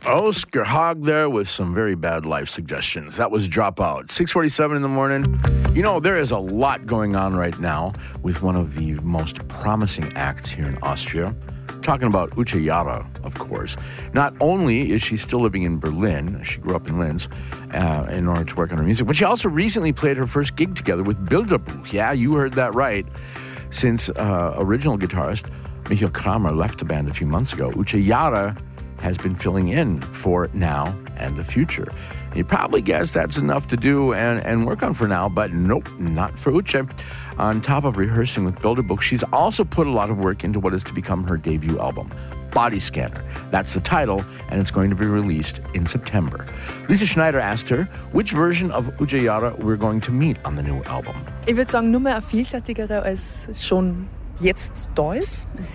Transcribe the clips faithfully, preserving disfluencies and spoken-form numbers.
Oscar Hogg there with some very bad life suggestions. That was Dropout. six forty-seven in the morning. You know, there is a lot going on right now with one of the most promising acts here in Austria. Talking about Uche Jara, of course. Not only is she still living in Berlin, she grew up in Linz, uh, in order to work on her music, but she also recently played her first gig together with Bilderbuch. Yeah, you heard that right. Since uh, original guitarist Michael Kramer left the band a few months ago, Uche Jara has been filling in for now and the future. You probably guess that's enough to do and, and work on for now, but nope, not for Uche. On top of rehearsing with Bilderbuch, she's also put a lot of work into what is to become her debut album, Body Scanner. That's the title, and it's going to be released in September. Lisa Schneider asked her which version of Uche Jara we're going to meet on the new album. Ich würde sagen, nur mehr eine vielseitigere als schon jetzt da ist. Mhm.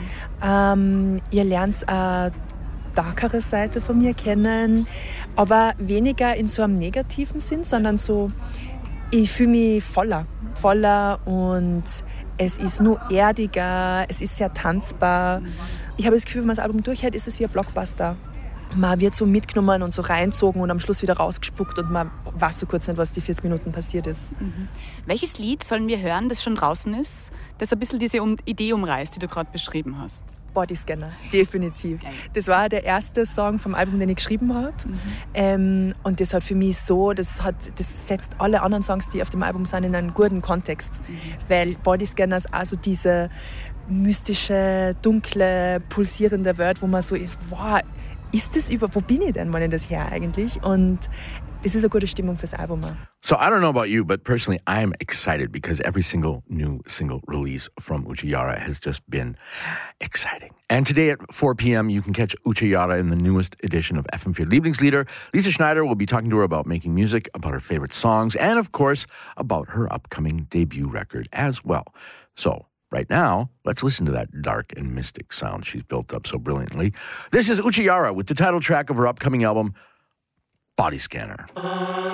Ähm, ihr lernt eine darkere Seite von mir kennen, aber weniger in so einem negativen Sinn, sondern so, ich fühle mich voller, voller und es ist nur erdiger, es ist sehr tanzbar. Ich habe das Gefühl, wenn man das Album durchhält, ist es wie ein Blockbuster. Man wird so mitgenommen und so reinzogen und am Schluss wieder rausgespuckt und man weiß so kurz nicht, was die vierzig Minuten passiert ist. Mhm. Welches Lied sollen wir hören, das schon draußen ist, das ein bisschen diese Idee umreißt, die du gerade beschrieben hast? Bodyscanner, definitiv. Das war der erste Song vom Album, den ich geschrieben habe. Mhm. Ähm, und das hat für mich so, das, hat, das setzt alle anderen Songs, die auf dem Album sind, in einen guten Kontext. Mhm. Weil Bodyscanner ist also diese mystische, dunkle, pulsierende Welt, wo man so ist, wow, ist das über, wo bin ich denn, wann ich das her eigentlich? Und das ist eine gute Stimmung fürs Album. So I don't know about you, but personally I'm excited because every single new single release from Uche Jara has just been exciting. And today at four p.m. you can catch Uche Jara in the newest edition of F M four Lieblingslieder. Lisa Schneider will be talking to her about making music, about her favorite songs, and of course about her upcoming debut record as well. So right now, let's listen to that dark and mystic sound she's built up so brilliantly. This is Uche Jara with the title track of her upcoming album, Body Scanner.